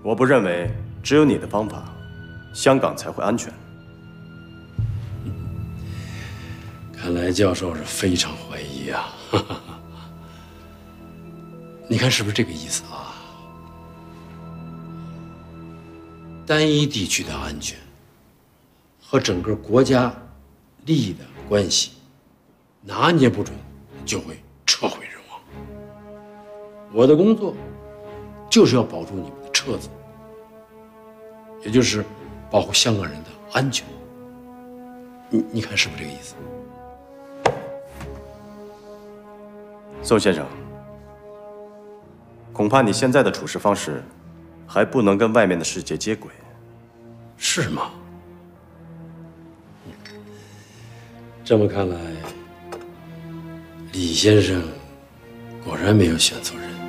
我不认为只有你的方法，香港才会安全。 看来教授是非常怀疑啊！你看是不是这个意思啊？单一地区的安全和整个国家利益的关系拿捏不准，就会车毁人亡。我的工作就是要保住你们的车子，也就是保护香港人的安全。你看是不是这个意思？ 宋先生，恐怕你现在的处事方式还不能跟外面的世界接轨。 是吗？这么看来，李先生果然没有选错人。